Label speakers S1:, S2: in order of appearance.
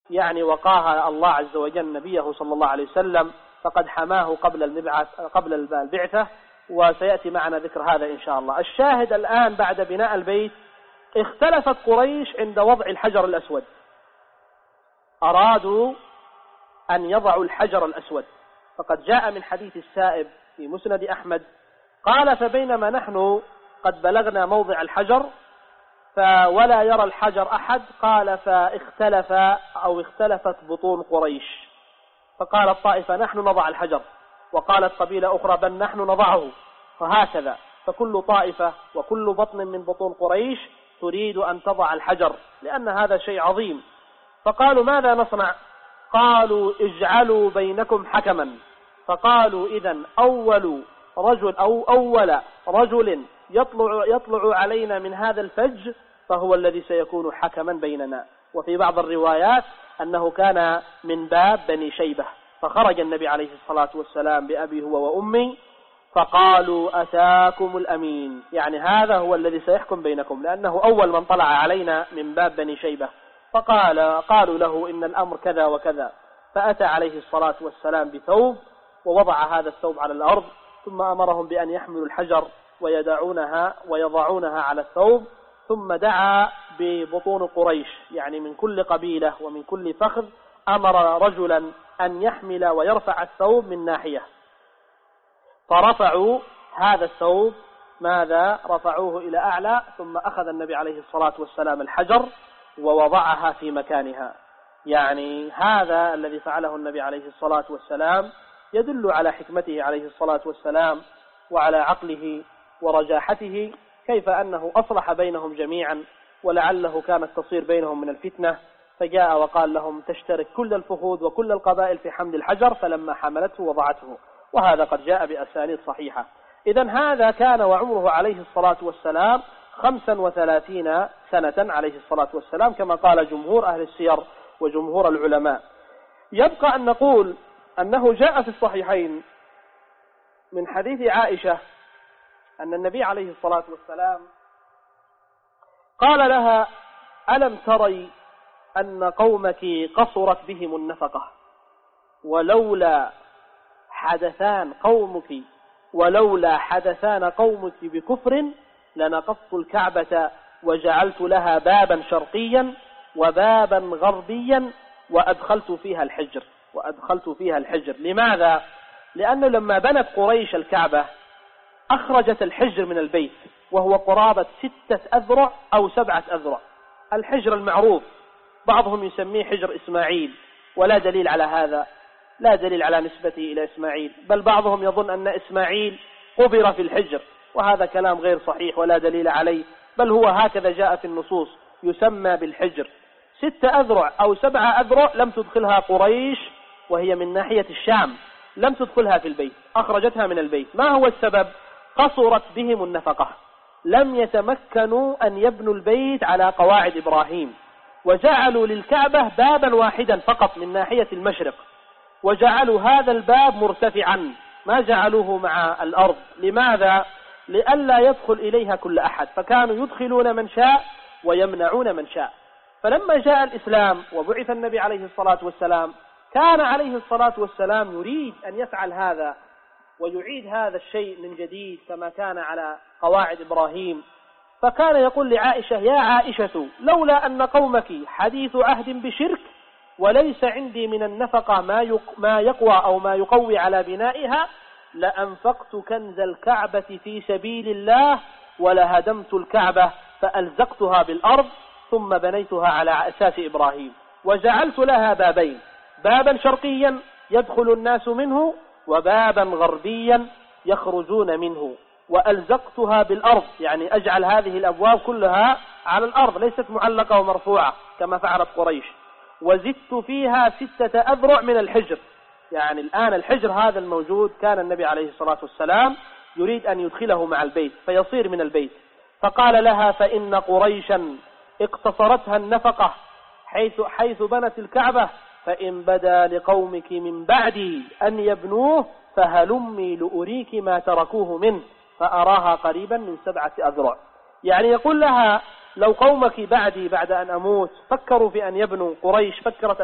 S1: يعني وقاها الله عز وجل نبيه صلى الله عليه وسلم، فقد حماه قبل البعثة، وسيأتي معنا ذكر هذا إن شاء الله. الشاهد الآن بعد بناء البيت اختلفت قريش عند وضع الحجر الأسود، أرادوا أن يضعوا الحجر الأسود، فقد جاء من حديث السائب في مسند أحمد قال: فبينما نحن قد بلغنا موضع الحجر ولا يرى الحجر أحد، قال: اختلفت بطون قريش، فقالت طائفة: نحن نضع الحجر، وقالت قبيلة أخرى: بل نحن نضعه، فهكذا، فكل طائفة وكل بطن من بطون قريش تريد أن تضع الحجر، لأن هذا شيء عظيم. فقالوا: ماذا نصنع؟ قالوا: اجعلوا بينكم حكما. فقالوا: إذن أول رجل يطلع علينا من هذا الفج فهو الذي سيكون حكما بيننا. وفي بعض الروايات أنه كان من باب بني شيبة، فخرج النبي عليه الصلاة والسلام بأبي هو وأمي، فقالوا: أتاكم الأمين، يعني هذا هو الذي سيحكم بينكم، لأنه أول من طلع علينا من باب بني شيبة. قالوا له: إن الأمر كذا وكذا. فأتى عليه الصلاة والسلام بثوب ووضع هذا الثوب على الأرض، ثم أمرهم بأن يحملوا الحجر ويضعونها على الثوب، ثم دعا ببطون قريش، يعني من كل قبيلة ومن كل فخذ أمر رجلا أن يحمل ويرفع الثوب من ناحية، فرفعوا هذا الثوب، ماذا رفعوه إلى أعلى، ثم أخذ النبي عليه الصلاة والسلام الحجر ووضعها في مكانها. يعني هذا الذي فعله النبي عليه الصلاة والسلام يدل على حكمته عليه الصلاة والسلام وعلى عقله ورجاحته، كيف أنه أصلح بينهم جميعا، ولعله كانت تصير بينهم من الفتنة، فجاء وقال لهم: تشترك كل الفخوذ وكل القبائل في حمل الحجر، فلما حملته وضعته، وهذا قد جاء بأسانيد صحيحة. إذن هذا كان وعمره عليه الصلاة والسلام 35 سنة عليه الصلاة والسلام، كما قال جمهور أهل السير وجمهور العلماء. يبقى أن نقول أنه جاء في الصحيحين من حديث عائشة أن النبي عليه الصلاة والسلام قال لها: ألم تري أن قومك قصرت بهم النفقة، ولولا حدثان قومك بكفر لنقضت الكعبة وجعلت لها بابا شرقيا وبابا غربيا وأدخلت فيها الحجر. لماذا؟ لأنه لما بنت قريش الكعبة أخرجت الحجر من البيت، وهو قرابة 6 أذرع أو 7 أذرع، الحجر المعروف، بعضهم يسميه حجر إسماعيل، ولا دليل على هذا، لا دليل على نسبته إلى إسماعيل، بل بعضهم يظن أن إسماعيل قبر في الحجر، وهذا كلام غير صحيح ولا دليل عليه، بل هو هكذا جاء في النصوص، يسمى بالحجر. 6 أذرع أو 7 أذرع لم تدخلها قريش، وهي من ناحية الشام، لم تدخلها في البيت، أخرجتها من البيت. ما هو السبب؟ قصرت بهم النفقة، لم يتمكنوا أن يبنوا البيت على قواعد إبراهيم، وجعلوا للكعبة بابا واحدا فقط من ناحية المشرق، وجعلوا هذا الباب مرتفعا، ما جعلوه مع الأرض. لماذا؟ لئلا يدخل إليها كل أحد، فكانوا يدخلون من شاء ويمنعون من شاء. فلما جاء الإسلام وبعث النبي عليه الصلاة والسلام، كان عليه الصلاة والسلام يريد أن يفعل هذا ويعيد هذا الشيء من جديد كما كان على قواعد إبراهيم، فكان يقول لعائشة: يا عائشة، لولا أن قومك حديث عهد بشرك وليس عندي من النفقة ما يقوى أو ما يقوي على بنائها، لأنفقت كنز الكعبة في سبيل الله ولهدمت الكعبة فألزقتها بالأرض ثم بنيتها على أساس إبراهيم، وجعلت لها بابين، بابا شرقيا يدخل الناس منه وبابا غربيا يخرجون منه، وألزقتها بالأرض، يعني أجعل هذه الأبواب كلها على الأرض ليست معلقة ومرفوعة كما فعلت قريش، وزدت فيها 6 أذرع من الحجر. يعني الآن الحجر هذا الموجود كان النبي عليه الصلاة والسلام يريد أن يدخله مع البيت فيصير من البيت، فقال لها: فإن قريشا اقتصرتها النفقة حيث بنت الكعبة، فإن بدا لقومك من بعدي أن يبنوه فهلمي لأريك ما تركوه منه، فأراها قريبا من 7 أذرع. يعني يقول لها: لو قومك بعد أن أموت فكروا في أن يبنوا، قريش فكرت